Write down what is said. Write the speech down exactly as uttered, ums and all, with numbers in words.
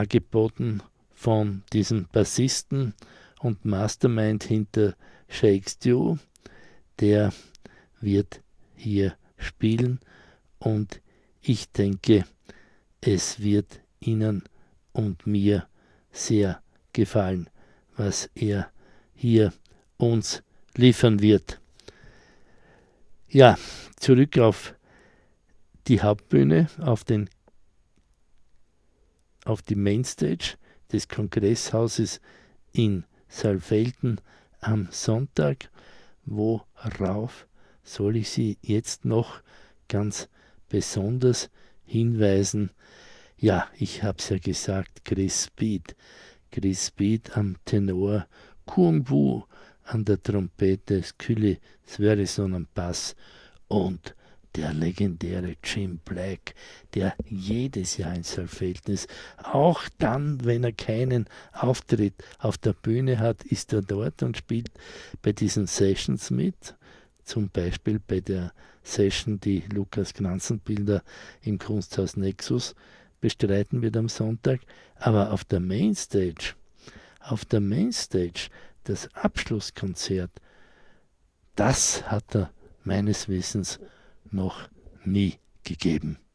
geboten von diesem Bassisten und Mastermind hinter Shake Stew. Der wird hier spielen und ich denke, es wird Ihnen und mir sehr gefallen, was er hier uns liefern wird. Ja, zurück auf die Hauptbühne, auf, den, auf die Mainstage des Kongresshauses in Saalfelden am Sonntag. Worauf soll ich Sie jetzt noch ganz besonders hinweisen? Ja, ich habe es ja gesagt, Chris Speed. Chris Speed am Tenor, Kung Wu an der Trompete, Skyli Sverrisson am Bass und der legendäre Jim Black, der jedes Jahr in Saalfelden ist. Auch dann, wenn er keinen Auftritt auf der Bühne hat, ist er dort und spielt bei diesen Sessions mit. Zum Beispiel bei der Session, die Lukas Kranzenbilder im Kunsthaus Nexus bestreiten wird am Sonntag. Aber auf der Mainstage, auf der Mainstage, das Abschlusskonzert, das hat er meines Wissens noch nie gegeben.